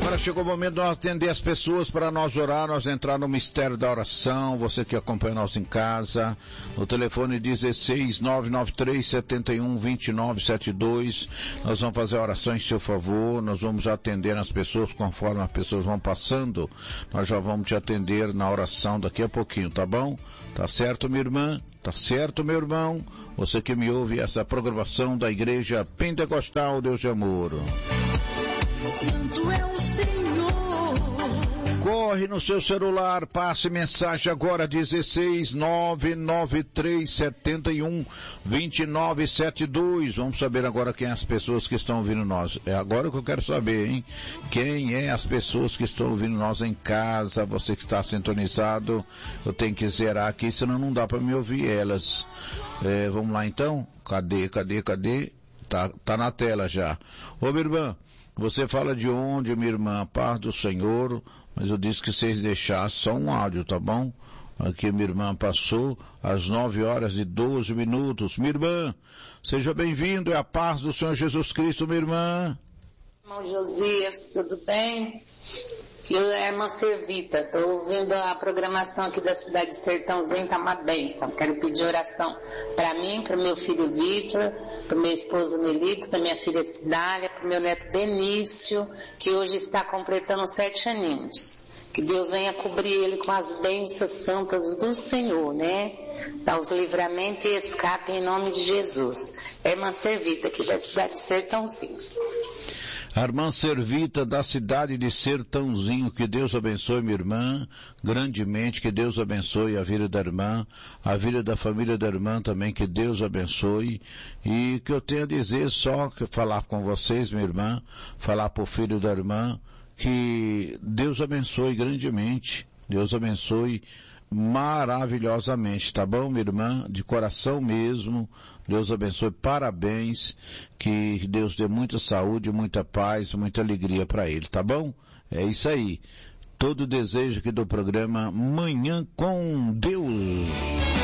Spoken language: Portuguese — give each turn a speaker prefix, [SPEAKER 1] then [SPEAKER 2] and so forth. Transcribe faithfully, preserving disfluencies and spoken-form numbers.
[SPEAKER 1] Agora chegou o momento de nós atender as pessoas para nós orar, nós entrar no mistério da oração. Você que acompanha nós em casa, no telefone dezesseis, nove nove três, sete um, dois nove sete dois, nós vamos fazer a oração em seu favor, nós vamos atender as pessoas conforme as pessoas vão passando, nós já vamos te atender na oração daqui a pouquinho, tá bom? Tá certo, minha irmã? Tá certo, meu irmão? Você que me ouve essa programação da Igreja Pentecostal Deus de Amor.
[SPEAKER 2] Santo é o Senhor.
[SPEAKER 1] Corre no seu celular, passe mensagem agora, dezesseis, nove nove três, sete um, dois nove sete dois. Vamos saber agora quem é as pessoas que estão ouvindo nós. É agora que eu quero saber, hein? Quem é as pessoas que estão ouvindo nós em casa, você que está sintonizado. Eu tenho que zerar aqui, senão não dá para me ouvir elas. É, vamos lá então? Cadê, cadê, cadê? Tá, tá na tela já. Ô, minha irmã, você fala de onde, minha irmã? Paz do Senhor, mas eu disse que vocês deixassem só um áudio, tá bom? Aqui minha irmã passou às nove horas e doze minutos. Minha irmã, seja bem-vindo, é a paz do Senhor Jesus Cristo, minha irmã.
[SPEAKER 3] Irmão Josias, tudo bem? Eu é a irmã Servita, estou ouvindo a programação aqui da cidade de Sertãozinho, tá uma bênção. Quero pedir oração para mim, para o meu filho Vitor, para o meu esposo Nelito, para minha filha Cidália, para o meu neto Benício, que hoje está completando sete aninhos. Que Deus venha cobrir ele com as bênçãos santas do Senhor, né? Dá os livramentos e escape em nome de Jesus. É a irmã Servita, aqui da cidade de Sertãozinho.
[SPEAKER 1] A irmã Servita da cidade de Sertãozinho, que Deus abençoe minha irmã, grandemente, que Deus abençoe a vida da irmã, a vida da família da irmã também, que Deus abençoe, e que eu tenho a dizer só, que falar com vocês, minha irmã, falar para o filho da irmã, que Deus abençoe grandemente, Deus abençoe maravilhosamente, tá bom, minha irmã? De coração mesmo, Deus abençoe, parabéns, que Deus dê muita saúde, muita paz, muita alegria para ele, tá bom? É isso aí. Todo o desejo aqui do programa Manhã com Deus.